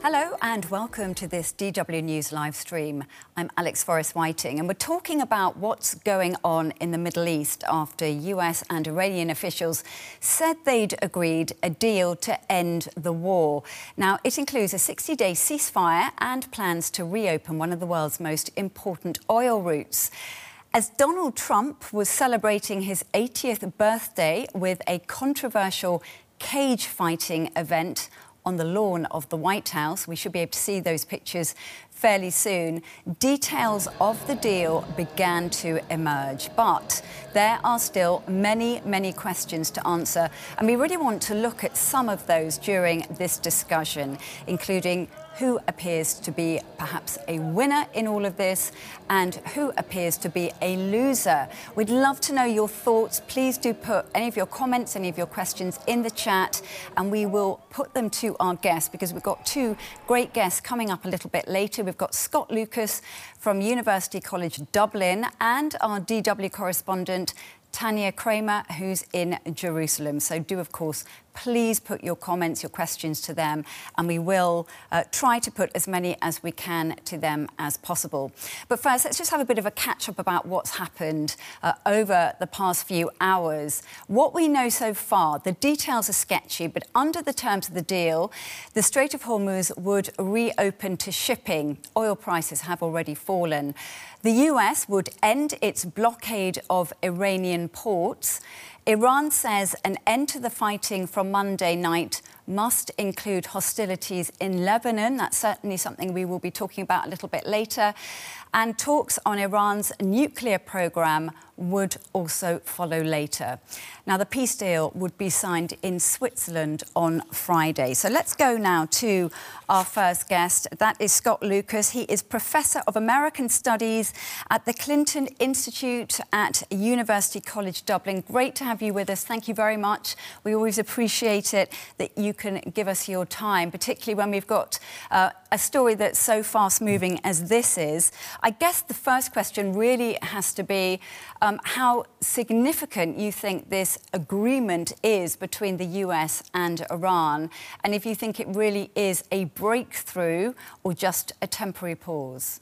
Hello and welcome to this DW News live stream. I'm Alex Forrest-Whiting and we're talking about what's going on in the Middle East after US and Iranian officials said they'd agreed a deal to end the war. Now, it includes a 60-day ceasefire and plans to reopen one of the world's most important oil routes. As Donald Trump was celebrating his 80th birthday with a controversial cage fighting event on the lawn of the White House. We should be able to see those pictures fairly soon. Details of the deal began to emerge, but there are still many questions to answer, and we really want to look at some of those during this discussion, including who appears to be perhaps a winner in all of this and who appears to be a loser. We'd love to know your thoughts. Please do put any of your comments, any of your questions in the chat, and we will put them to our guests, because we've got two great guests coming up a little bit later. We've got Scott Lucas from University College Dublin and our DW correspondent Tanya Kramer, who's in Jerusalem. So do, of course, please put your comments, your questions to them, and we will try to put as many as we can to them as possible. But first, let's just have a bit of a catch-up about what's happened over the past few hours. What we know so far, the details are sketchy, but under the terms of the deal, the Strait of Hormuz would reopen to shipping. Oil prices have already fallen. The US would end its blockade of Iranian ports. Iran says an end to the fighting from Monday night must include hostilities in Lebanon. That's certainly something we will be talking about a little bit later. And talks on Iran's nuclear program would also follow later. Now, the peace deal would be signed in Switzerland on Friday. So let's go now to our first guest. That is Scott Lucas. He is Professor of American Studies at the Clinton Institute at University College Dublin. Great to have you with us. Thank you very much. We always appreciate it that you can give us your time, particularly when we've got a story that's so fast-moving as this is. I guess the first question really has to be how significant you think this agreement is between the US and Iran, and if you think it really is a breakthrough or just a temporary pause.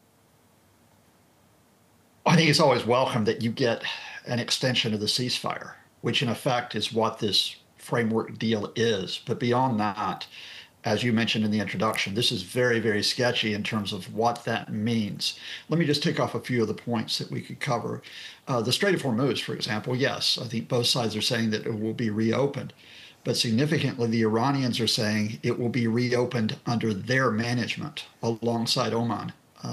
I think it's always welcome that you get an extension of the ceasefire, which in effect is what this framework deal is. But beyond that, as you mentioned in the introduction, this is very sketchy in terms of what that means. Let me just tick off a few of the points that we could cover. The Strait of Hormuz, for example, yes, I think both sides are saying that it will be reopened. But significantly, the Iranians are saying it will be reopened under their management alongside Oman,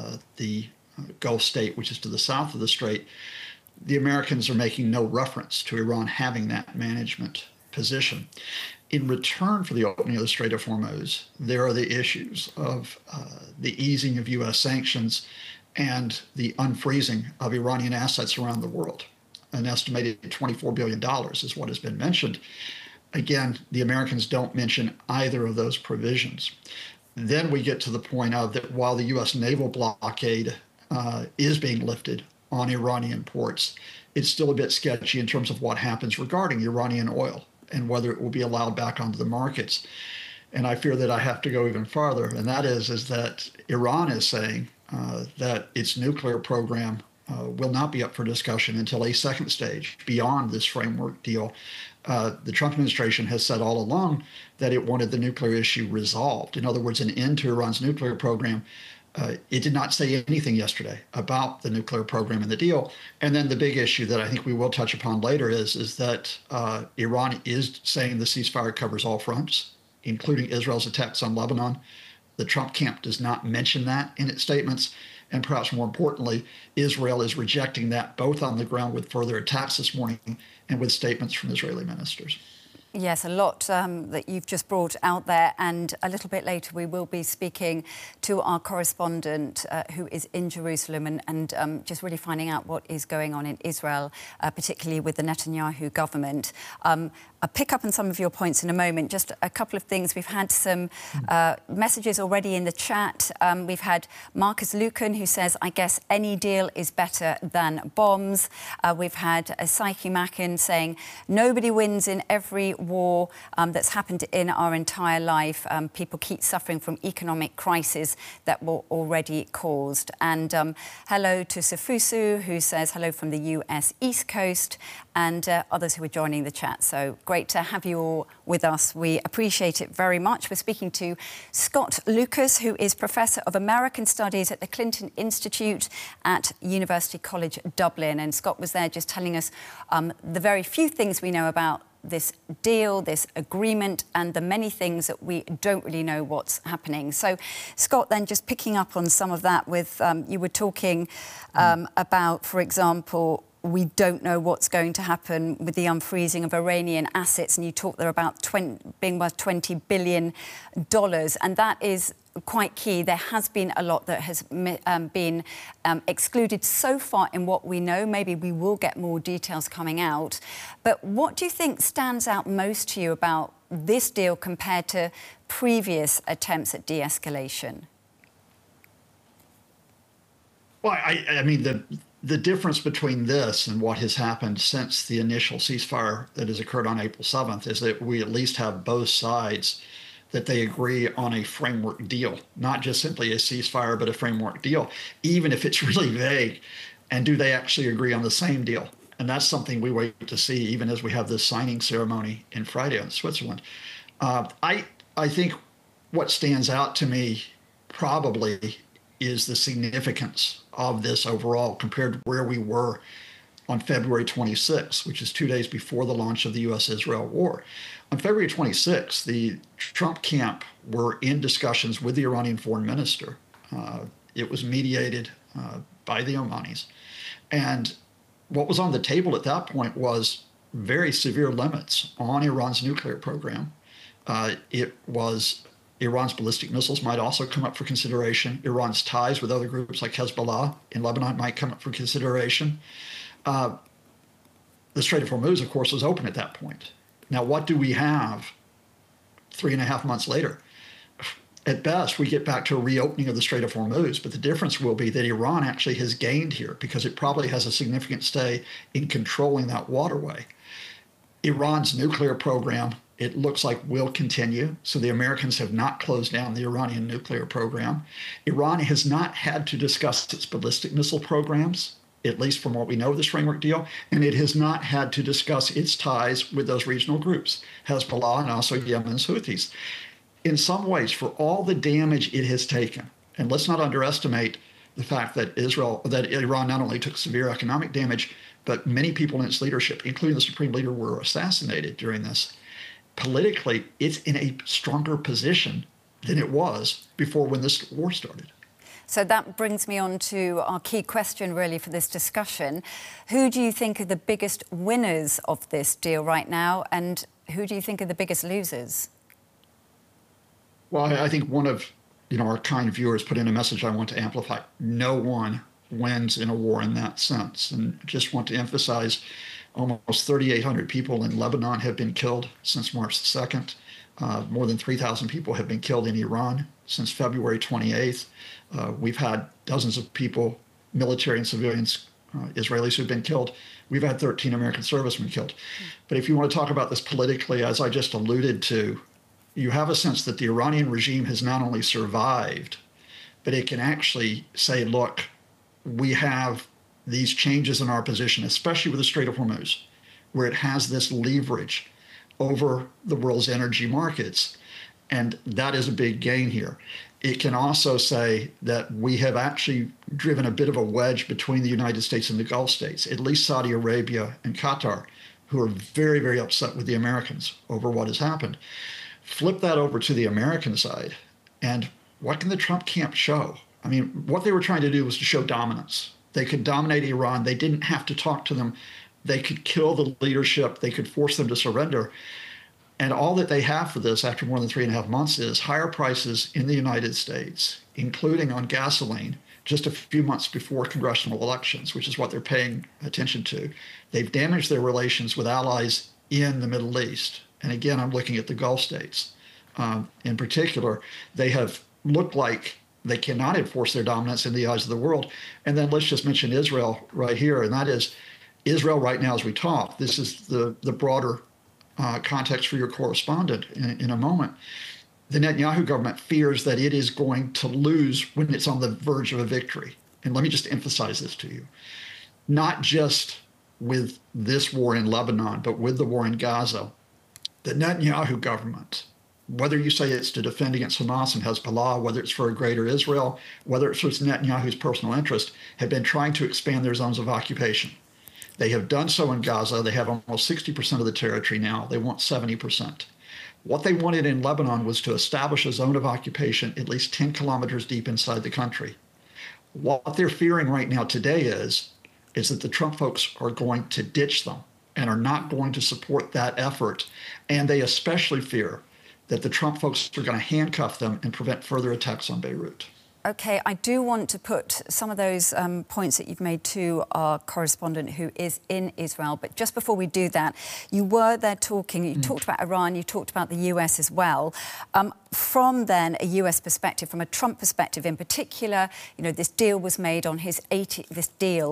the Gulf state, which is to the south of the strait. The Americans are making no reference to Iran having that management position. In return for the opening of the Strait of Hormuz, there are the issues of the easing of U.S. sanctions and the unfreezing of Iranian assets around the world. An estimated $24 billion is what has been mentioned. Again, the Americans don't mention either of those provisions. Then we get to the point of that while the U.S. naval blockade is being lifted on Iranian ports, it's still a bit sketchy in terms of what happens regarding Iranian oil and whether it will be allowed back onto the markets. And I fear that I have to go even farther, and that is that Iran is saying that its nuclear program will not be up for discussion until a second stage beyond this framework deal. The Trump administration has said all along that it wanted the nuclear issue resolved. In other words, an end to Iran's nuclear program. It did not say anything yesterday about the nuclear program in the deal. And then the big issue that I think we will touch upon later is that Iran is saying the ceasefire covers all fronts, including Israel's attacks on Lebanon. The Trump camp does not mention that in its statements. And perhaps more importantly, Israel is rejecting that both on the ground with further attacks this morning and with statements from Israeli ministers. Yes, a lot that you've just brought out there, and a little bit later we will be speaking to our correspondent who is in Jerusalem and just really finding out what is going on in Israel, particularly with the Netanyahu government. I'll pick up on some of your points in a moment. Just a couple of things. We've had some messages already in the chat. We've had Marcus Lucan, who says, I guess any deal is better than bombs. We've had Psyche Mackin saying, nobody wins in every war that's happened in our entire life. People keep suffering from economic crises that were already caused. And hello to Sifusu, who says hello from the US East Coast, and others who are joining the chat. So great to have you all with us. We appreciate it very much. We're speaking to Scott Lucas, who is Professor of American Studies at the Clinton Institute at University College Dublin. And Scott was there just telling us the very few things we know about this deal, this agreement, and the many things that we don't really know what's happening. So, Scott, then just picking up on some of that with, you were talking about, for example, we don't know what's going to happen with the unfreezing of Iranian assets, and you talked there about being worth $20 billion, and that is quite key. There has been a lot that has been excluded so far in what we know. Maybe we will get more details coming out. But what do you think stands out most to you about this deal compared to previous attempts at de-escalation? Well, I mean, the difference between this and what has happened since the initial ceasefire that has occurred on April 7th is that we at least have both sides that they agree on a framework deal, not just simply a ceasefire, but a framework deal, even if it's really vague. And do they actually agree on the same deal? And that's something we wait to see, even as we have this signing ceremony in Friday in Switzerland. I think what stands out to me probably is the significance of this overall compared to where we were on February 26th, which is 2 days before the launch of the U.S.-Israel war. On February 26th, the Trump camp were in discussions with the Iranian foreign minister. It was mediated by the Omanis. And what was on the table at that point was very severe limits on Iran's nuclear program. It was Iran's ballistic missiles might also come up for consideration. Iran's ties with other groups like Hezbollah in Lebanon might come up for consideration. The Strait of Hormuz, of course, was open at that point. Now, what do we have 3.5 months later? At best, we get back to a reopening of the Strait of Hormuz, but the difference will be that Iran actually has gained here because it probably has a significant stake in controlling that waterway. Iran's nuclear program, it looks like, will continue. So the Americans have not closed down the Iranian nuclear program. Iran has not had to discuss its ballistic missile programs, at least from what we know of this framework deal, and it has not had to discuss its ties with those regional groups, Hezbollah and also Yemen's Houthis. In some ways, for all the damage it has taken, and let's not underestimate the fact that Iran not only took severe economic damage, but many people in its leadership, including the supreme leader, were assassinated during this. Politically, it's in a stronger position than it was before when this war started. So that brings me on to our key question, really, for this discussion. Who do you think are the biggest winners of this deal right now, and who do you think are the biggest losers? Well, I think one of our kind viewers put in a message I want to amplify. No one wins in a war in that sense. And I just want to emphasize almost 3,800 people in Lebanon have been killed since March the 2nd. More than 3,000 people have been killed in Iran since February 28th. We've had dozens of people, military and civilians, Israelis who've been killed. We've had 13 American servicemen killed. But if you want to talk about this politically, as I just alluded to, you have a sense that the Iranian regime has not only survived, but it can actually say, look, we have these changes in our position, especially with the Strait of Hormuz, where it has this leverage over the world's energy markets. And that is a big gain here. It can also say that we have actually driven a bit of a wedge between the United States and the Gulf states, at least Saudi Arabia and Qatar, who are very, very upset with the Americans over what has happened. Flip that over to the American side, and what can the Trump camp show? I mean, what they were trying to do was to show dominance. They could dominate Iran. They didn't have to talk to them. They could kill the leadership. They could force them to surrender. And all that they have for this after more than 3.5 months is higher prices in the United States, including on gasoline, just a few months before congressional elections, which is what they're paying attention to. They've damaged their relations with allies in the Middle East. And again, I'm looking at the Gulf states. In particular, they have looked like they cannot enforce their dominance in the eyes of the world. And then let's just mention Israel right here, and that is Israel right now as we talk. This is the broader context for your correspondent in a moment. The Netanyahu government fears that it is going to lose when it's on the verge of a victory. And let me just emphasize this to you. Not just with this war in Lebanon, but with the war in Gaza, the Netanyahu government, whether you say it's to defend against Hamas and Hezbollah, whether it's for a greater Israel, whether it's for Netanyahu's personal interest, have been trying to expand their zones of occupation. They have done so in Gaza. They have almost 60% of the territory now. They want 70%. What they wanted in Lebanon was to establish a zone of occupation at least 10 kilometers deep inside the country. What they're fearing right now today is that the Trump folks are going to ditch them and are not going to support that effort. And they especially fear that the Trump folks are going to handcuff them and prevent further attacks on Beirut. OK, I do want to put some of those points that you've made to our correspondent who is in Israel. But just before we do that, you were there talking, you talked about Iran, you talked about the US as well. From then a US perspective, from a Trump perspective in particular, you know, this deal was made on his this deal